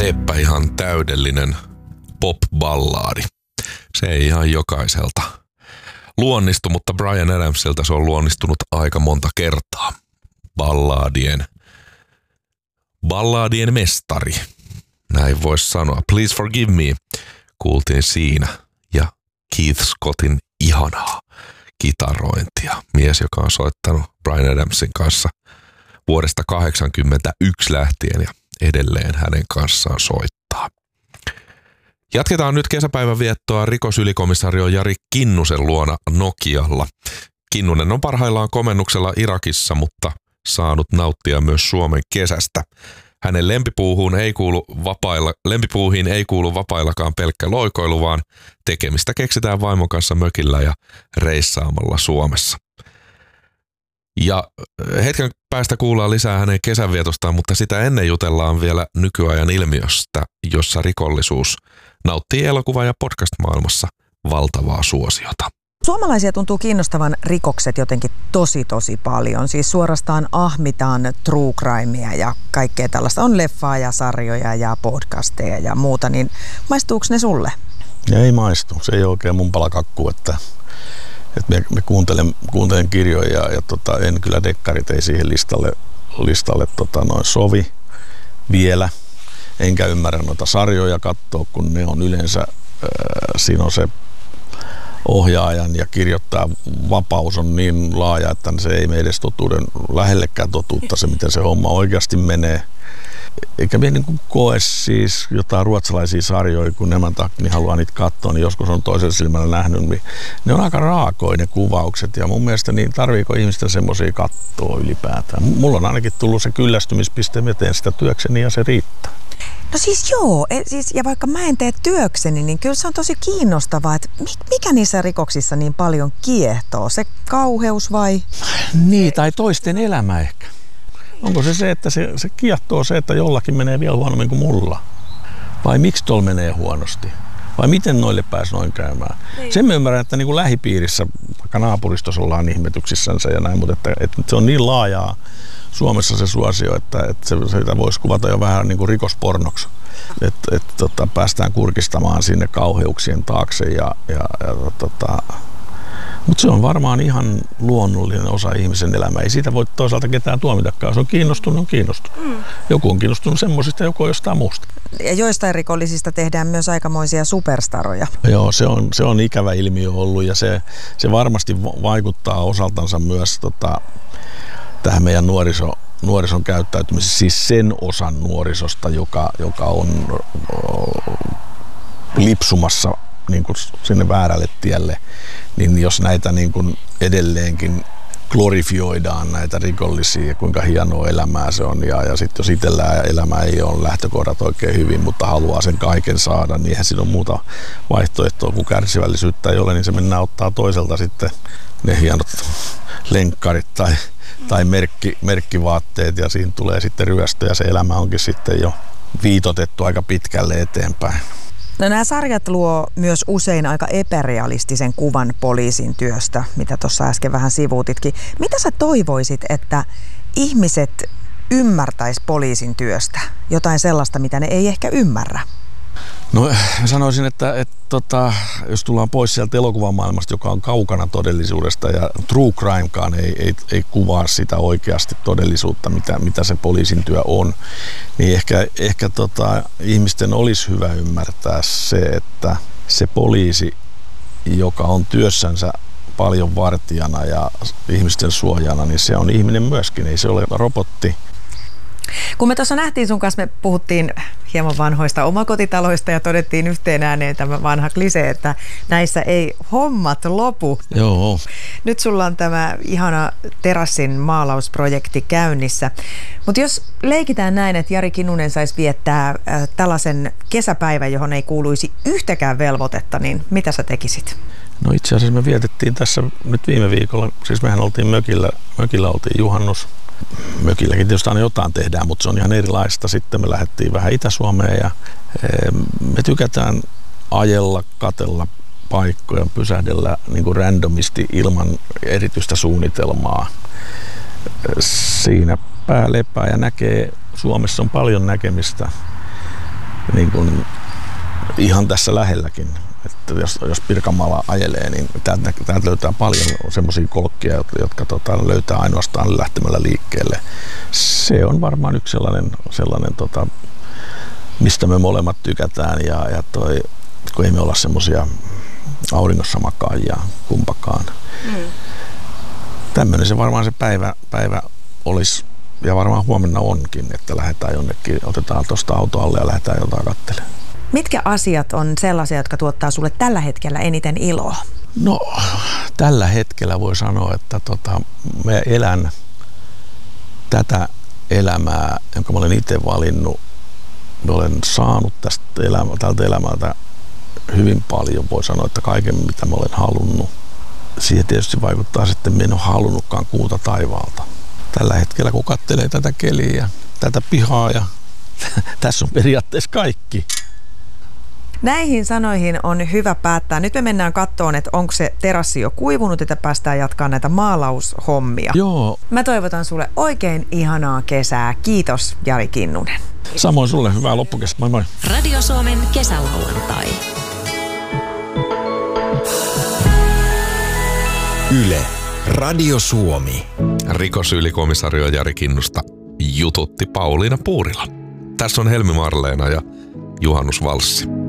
teepä ihan täydellinen pop-ballaadi. Se ei ihan jokaiselta luonnistu, mutta Bryan Adamsilta se on luonnistunut aika monta kertaa. Balladien mestari, näin voisi sanoa. Please Forgive Me kuultiin siinä ja Keith Scottin ihanaa kitarointia. Mies, joka on soittanut Bryan Adamsin kanssa vuodesta 1981 lähtien ja edelleen hänen kanssaan soittaa. Jatketaan nyt kesäpäivän viettoa rikosylikomisario Jari Kinnusen luona Nokialla. Kinnunen on parhaillaan komennuksella Irakissa, mutta saanut nauttia myös Suomen kesästä. Hänen lempipuuhiin ei kuulu vapaillakaan pelkkä loikoilu, vaan tekemistä keksitään vaimon kanssa mökillä ja reissaamalla Suomessa. Ja hetken päästä kuullaan lisää hänen kesänvietostaan, mutta sitä ennen jutellaan vielä nykyajan ilmiöstä, jossa rikollisuus nauttii elokuva- ja podcast-maailmassa valtavaa suosiota. Suomalaisia tuntuu kiinnostavan rikokset jotenkin tosi paljon. Siis suorastaan ahmitaan true crimea ja kaikkea tällaista. On leffaa ja sarjoja ja podcasteja ja muuta, niin maistuuko ne sulle? Ei maistu. Se ei oikein mun palakakku, että me kuuntelen kirjoja ja en kyllä dekkarit ei siihen listalle sovi vielä. Enkä ymmärrä noita sarjoja katsoa, kun ne on yleensä, siinä on se ohjaajan ja kirjoittajan vapaus on niin laaja, että se ei mene edes lähellekään totuutta se, miten se homma oikeasti menee. Eikä minä niin koe siis jotain ruotsalaisia sarjoja, kun nämän takia niin haluaa niitä katsoa, niin joskus on toisella silmällä nähnyt, niin ne on aika raakoja ne kuvaukset ja mun mielestä niin tarviiko ihmisten semmoisia katsoa ylipäätään. Mulla on ainakin tullut se kyllästymispiste, mä teen sitä työkseni ja se riittää. No siis joo, ja vaikka mä en tee työkseni, niin kyllä se on tosi kiinnostavaa, että mikä niissä rikoksissa niin paljon kiehtoo? Se kauheus vai? Niin, tai toisten elämä ehkä. Onko se että se kiehtoo se, että jollakin menee vielä huonommin kuin mulla? Vai miksi tuolla menee huonosti? Vai miten noille pääsi noin käymään? Niin. Sen mä ymmärrän, että niin kuin lähipiirissä, vaikka naapuristossa ollaan ihmetyksissänsä ja näin, mutta että se on niin laajaa Suomessa se suosio, että sitä voisi kuvata jo vähän niin kuin rikospornoksi. Että päästään kurkistamaan sinne kauheuksien taakse mutta se on varmaan ihan luonnollinen osa ihmisen elämää. Ei siitä voi toisaalta ketään tuomitakaan. Jos on kiinnostunut, on kiinnostunut. Joku on kiinnostunut semmoisista, joku on jostain muusta. Ja joistain rikollisista tehdään myös aikamoisia superstaroja. Joo, se on ikävä ilmiö ollut ja se varmasti vaikuttaa osaltansa myös tähän meidän nuorison käyttäytymiseen. Siis sen osan nuorisosta, joka on lipsumassa niin kuin sinne väärälle tielle, niin jos näitä niin kuin edelleenkin glorifioidaan näitä rikollisia ja kuinka hienoa elämää se on ja sitten jos itsellään elämä ei ole lähtökohdat oikein hyvin, mutta haluaa sen kaiken saada, niin eihän siinä ole muuta vaihtoehtoa, kun kärsivällisyyttä ei ole, niin se mennään ottaa toiselta sitten ne hienot lenkkarit tai merkkivaatteet ja siinä tulee sitten ryöstö ja se elämä onkin sitten jo viitotettu aika pitkälle eteenpäin. No, nämä sarjat luo myös usein aika epärealistisen kuvan poliisin työstä, mitä tuossa äsken vähän sivuutitkin. Mitä sä toivoisit, että ihmiset ymmärtäis poliisin työstä? Jotain sellaista, mitä ne ei ehkä ymmärrä? No sanoisin, että jos tullaan pois sieltä elokuvamaailmasta, joka on kaukana todellisuudesta ja true crimekaan ei kuvaa sitä oikeasti todellisuutta, mitä se poliisin työ on, niin ehkä ihmisten olisi hyvä ymmärtää se, että se poliisi, joka on työssänsä paljon vartijana ja ihmisten suojana, niin se on ihminen myöskin, ei se ole robotti. Kun me tuossa nähtiin sun kanssa, me puhuttiin hieman vanhoista omakotitaloista ja todettiin yhteen ääneen tämä vanha klise, että näissä ei hommat lopu. Joo. Nyt sulla on tämä ihana terassin maalausprojekti käynnissä. Mutta jos leikitään näin, että Jari Kinnunen saisi viettää tällaisen kesäpäivän, johon ei kuuluisi yhtäkään velvoitetta, niin mitä sä tekisit? No itse asiassa me vietettiin tässä nyt viime viikolla, siis mehän oltiin mökillä oltiin juhannus. Mökilläkin tietysti aina jotain tehdään, mutta se on ihan erilaista. Sitten me lähdettiin vähän Itä-Suomeen ja me tykätään ajella, katella paikkoja, pysähdellä niin kuin randomisti ilman erityistä suunnitelmaa. Siinä pää lepää ja näkee, Suomessa on paljon näkemistä. niin kuin ihan tässä lähelläkin. Että jos Pirkanmaalla ajelee, niin täältä löytää paljon semmoisia kolkkia, jotka löytää ainoastaan lähtemällä liikkeelle. Se on varmaan yksi sellainen mistä me molemmat tykätään ja kun ei me olla semmoisia auringossa makaajia kumpakaan. Tämmöinen se varmaan se päivä olisi, ja varmaan huomenna onkin, että lähdetään jonnekin, otetaan tuosta auto alle ja lähdetään jotain katselemaan. Mitkä asiat on sellaisia, jotka tuottaa sulle tällä hetkellä eniten iloa? No, tällä hetkellä voi sanoa, että mä elän tätä elämää, jonka mä olen itse valinnut. Mä olen saanut tältä elämältä hyvin paljon, voi sanoa, että kaiken mitä mä olen halunnut. Siihen tietysti vaikuttaa sitten, että mä en ole halunnutkaan kuuta taivaalta. Tällä hetkellä kun katselee tätä keliä ja tätä pihaa ja tässä on periaatteessa kaikki. Näihin sanoihin on hyvä päättää. Nyt me mennään kattoon, että onko se terassi jo kuivunut, että päästään jatkaa näitä maalaushommia. Joo. Mä toivotan sulle oikein ihanaa kesää. Kiitos, Jari Kinnunen. Samoin sulle hyvää loppukesää. Moi moi. Radio Suomen kesälauantai. Yle. Radio Suomi. Rikosylikomisario Jari Kinnusta jututti Pauliina Puurila. Tässä on Helmi Marleena ja Juhannus Valssi.